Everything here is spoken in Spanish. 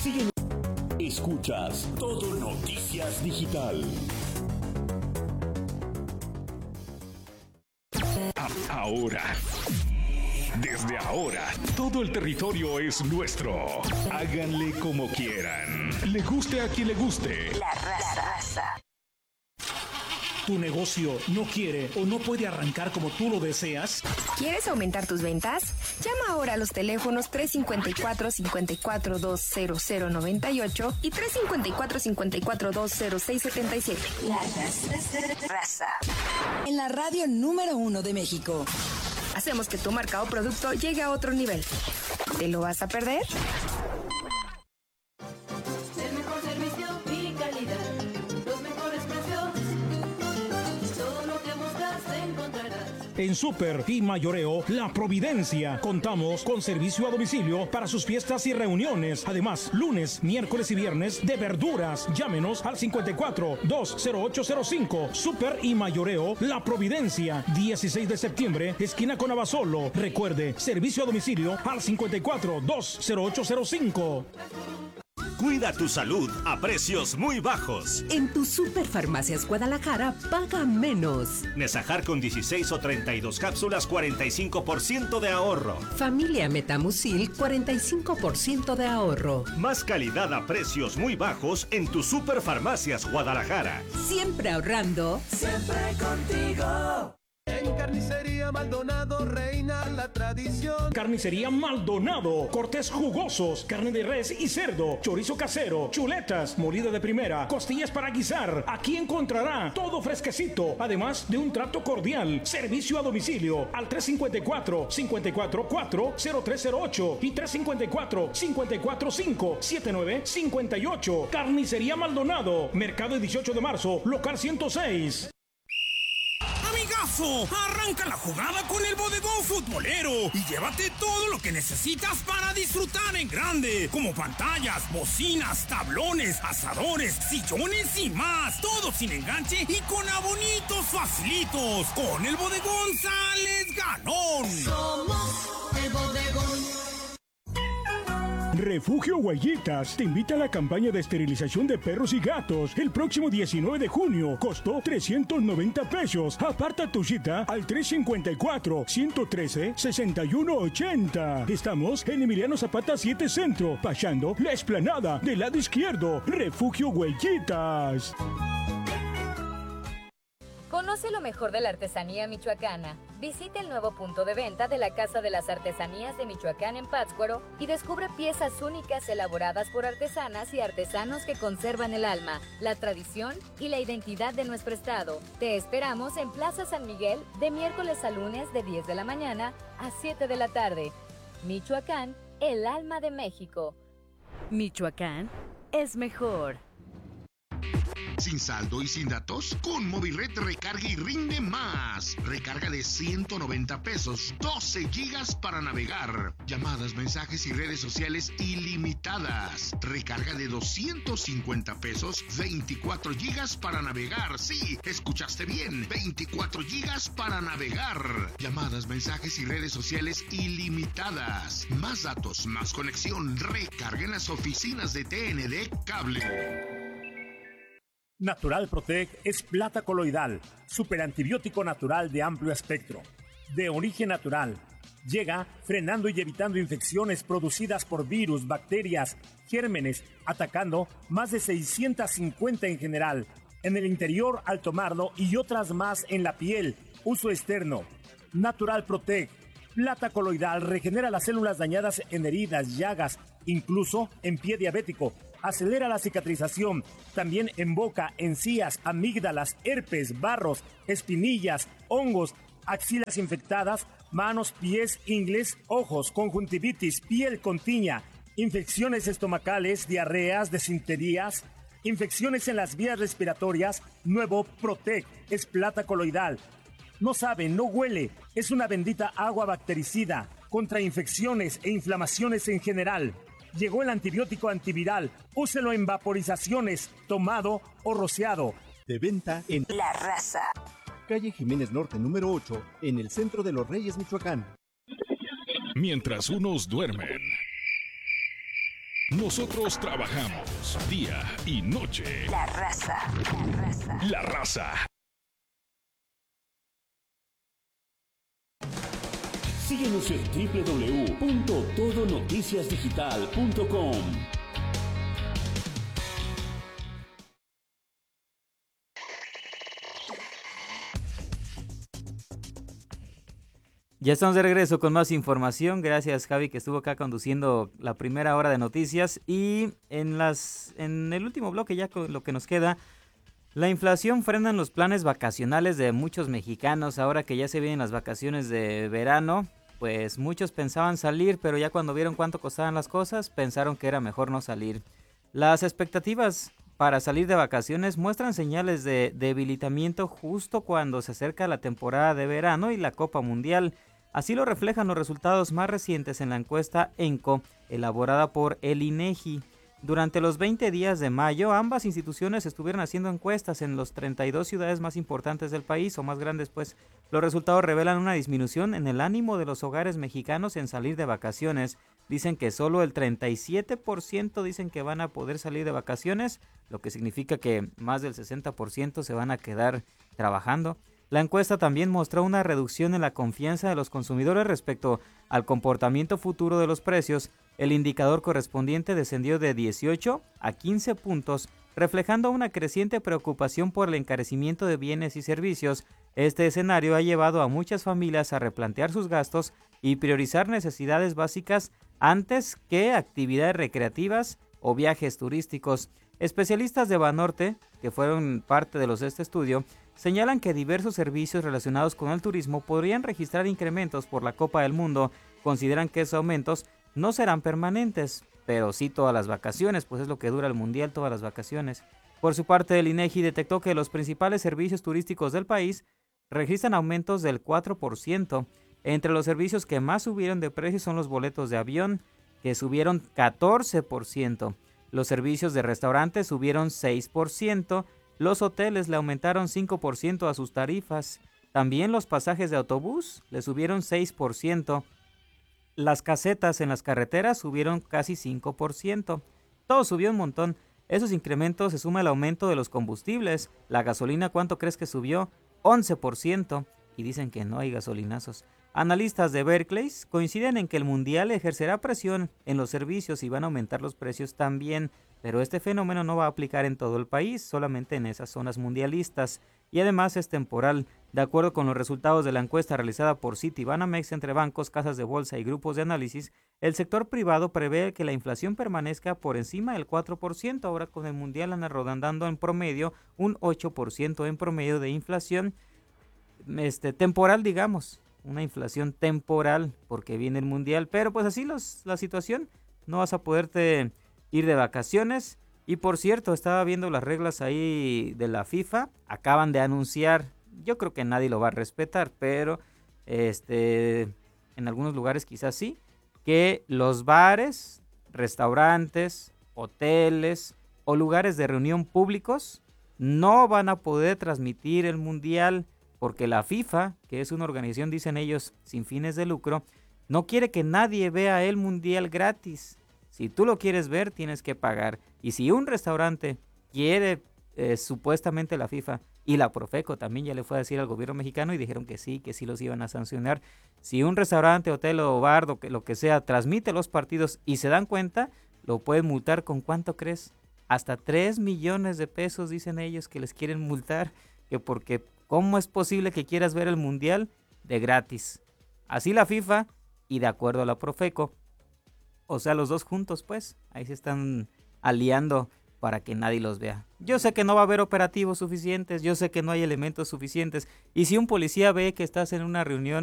Síguenos. Escuchas Todo Noticias Digital. Ahora. Desde ahora, todo el territorio es nuestro. Háganle como quieran. Le guste a quien le guste. La raza. ¿Tu negocio no quiere o no puede arrancar como tú lo deseas? ¿Quieres aumentar tus ventas? Llama ahora a los teléfonos 354-5420098 y 354-5420677. La raza. En la radio número 1 de México. Hacemos que tu marca o producto llegue a otro nivel. ¿Te lo vas a perder? El mejor servicio y calidad. Los mejores precios. Todo lo que buscas encontrarás. En Super y Mayoreo La Providencia contamos con servicio a domicilio para sus fiestas y reuniones. Además, lunes, miércoles y viernes de verduras. Llámenos al 54-20805. Super y Mayoreo La Providencia, 16 de septiembre, esquina con Abasolo. Recuerde, servicio a domicilio al 54-20805. Cuida tu salud a precios muy bajos. En tu Superfarmacias Guadalajara, paga menos. Nesajar con 16 o 32 cápsulas, 45% de ahorro. Familia Metamucil, 45% de ahorro. Más calidad a precios muy bajos en tu Superfarmacias Guadalajara. Siempre ahorrando. Siempre contigo. En Carnicería Maldonado reina la tradición. Carnicería Maldonado, cortes jugosos, carne de res y cerdo, chorizo casero, chuletas, molida de primera, costillas para guisar. Aquí encontrará todo fresquecito, además de un trato cordial. Servicio a domicilio al 354-544-0308 y 354-545-7958. Carnicería Maldonado, Mercado 18 de marzo, local 106. ¡Amigazo! Arranca la jugada con el Bodegón Futbolero y llévate todo lo que necesitas para disfrutar en grande, como pantallas, bocinas, tablones, asadores, sillones y más. Todo sin enganche y con abonitos facilitos. Con el Bodegón sales ganón. Somos el Bodegón. Refugio Huellitas te invita a la campaña de esterilización de perros y gatos el próximo 19 de junio. Costó 390 pesos. Aparta tu cita al 354-113-6180. Estamos en Emiliano Zapata 7 Centro, pasando la explanada del lado izquierdo. Refugio Huellitas. Conoce lo mejor de la artesanía michoacana. Visita el nuevo punto de venta de la Casa de las Artesanías de Michoacán en Pátzcuaro y descubre piezas únicas elaboradas por artesanas y artesanos que conservan el alma, la tradición y la identidad de nuestro estado. Te esperamos en Plaza San Miguel de miércoles a lunes de 10 de la mañana a 7 de la tarde. Michoacán, el alma de México. Michoacán es mejor. ¿Sin saldo y sin datos? Con Movilred recarga y rinde más. Recarga de 190 pesos, 12 gigas para navegar. Llamadas, mensajes y redes sociales ilimitadas. Recarga de 250 pesos, 24 gigas para navegar. Sí, escuchaste bien, 24 gigas para navegar. Llamadas, mensajes y redes sociales ilimitadas. Más datos, más conexión. Recarga en las oficinas de TND Cable. Natural Protec es plata coloidal, superantibiótico natural de amplio espectro, de origen natural. Llega frenando y evitando infecciones producidas por virus, bacterias, gérmenes, atacando más de 650 en general, en el interior al tomarlo y otras más en la piel, uso externo. Natural Protec, plata coloidal, regenera las células dañadas en heridas, llagas, incluso en pie diabético. Acelera la cicatrización, también en boca, encías, amígdalas, herpes, barros, espinillas, hongos, axilas infectadas, manos, pies, ingles, ojos, conjuntivitis, piel con tiña, infecciones estomacales, diarreas, desinterías, infecciones en las vías respiratorias. Nuevo Protec es plata coloidal. No sabe, no huele, es una bendita agua bactericida contra infecciones e inflamaciones en general. Llegó el antibiótico antiviral. Úselo en vaporizaciones, tomado o rociado. De venta en La Raza. Calle Jiménez Norte número 8, en el centro de Los Reyes, Michoacán. Mientras unos duermen, Nosotros trabajamos día y noche. La raza. La raza. Síguenos en www.todonoticiasdigital.com. Ya estamos de regreso con más información. Gracias, Javi, que estuvo acá conduciendo la primera hora de noticias. Y en el último bloque, ya con lo que nos queda, la inflación frena los planes vacacionales de muchos mexicanos. Ahora que ya se vienen las vacaciones de verano, pues muchos pensaban salir, pero ya cuando vieron cuánto costaban las cosas, pensaron que era mejor no salir. Las expectativas para salir de vacaciones muestran señales de debilitamiento justo cuando se acerca la temporada de verano y la Copa Mundial. Así lo reflejan los resultados más recientes en la encuesta ENCO, elaborada por el INEGI. Durante los 20 días de mayo, ambas instituciones estuvieron haciendo encuestas en las 32 ciudades más importantes del país, o más grandes, pues. Los resultados revelan una disminución en el ánimo de los hogares mexicanos en salir de vacaciones. Dicen que solo el 37% dicen que van a poder salir de vacaciones, lo que significa que más del 60% se van a quedar trabajando. La encuesta también mostró una reducción en la confianza de los consumidores respecto al comportamiento futuro de los precios. El indicador correspondiente descendió de 18 a 15 puntos, reflejando una creciente preocupación por el encarecimiento de bienes y servicios. Este escenario ha llevado a muchas familias a replantear sus gastos y priorizar necesidades básicas antes que actividades recreativas o viajes turísticos. Especialistas de Banorte, que fueron parte de este estudio, señalan que diversos servicios relacionados con el turismo podrían registrar incrementos por la Copa del Mundo. Consideran que esos aumentos no serán permanentes, pero sí todas las vacaciones, pues es lo que dura el Mundial, todas las vacaciones. Por su parte, el INEGI detectó que los principales servicios turísticos del país registran aumentos del 4%. Entre los servicios que más subieron de precio son los boletos de avión, que subieron 14%. Los servicios de restaurantes subieron 6%. Los hoteles le aumentaron 5% a sus tarifas. También los pasajes de autobús le subieron 6%. Las casetas en las carreteras subieron casi 5%. Todo subió un montón. Esos incrementos se suma el aumento de los combustibles. La gasolina, ¿cuánto crees que subió? 11%. Y dicen que no hay gasolinazos. Analistas de Berkeley coinciden en que el Mundial ejercerá presión en los servicios y van a aumentar los precios también. Pero este fenómeno no va a aplicar en todo el país, solamente en esas zonas mundialistas. Y además es temporal. De acuerdo con los resultados de la encuesta realizada por Citibanamex entre bancos, casas de bolsa y grupos de análisis, el sector privado prevé que la inflación permanezca por encima del 4%. Ahora con el Mundial andan rodando en promedio un 8% en promedio de inflación temporal, digamos. Una inflación temporal porque viene el Mundial. Pero pues así la situación. No vas a poderte ir de vacaciones. Y por cierto, estaba viendo las reglas ahí de la FIFA. Acaban de anunciar, yo creo que nadie lo va a respetar, pero en algunos lugares quizás sí, que los bares, restaurantes, hoteles o lugares de reunión públicos no van a poder transmitir el Mundial porque la FIFA, que es una organización, dicen ellos, sin fines de lucro, no quiere que nadie vea el Mundial gratis. Si tú lo quieres ver, tienes que pagar. Y si un restaurante quiere, supuestamente la FIFA y la Profeco también ya le fue a decir al gobierno mexicano y dijeron que sí los iban a sancionar. Si un restaurante, hotel o bar, lo que sea, transmite los partidos y se dan cuenta, lo pueden multar con ¿cuánto crees? Hasta 3 millones de pesos, dicen ellos, que les quieren multar, que porque ¿cómo es posible que quieras ver el Mundial de gratis? Así la FIFA y de acuerdo a la Profeco. O sea, los dos juntos, pues, ahí se están aliando para que nadie los vea. Yo sé que no va a haber operativos suficientes, yo sé que no hay elementos suficientes, y si un policía ve que estás en una reunión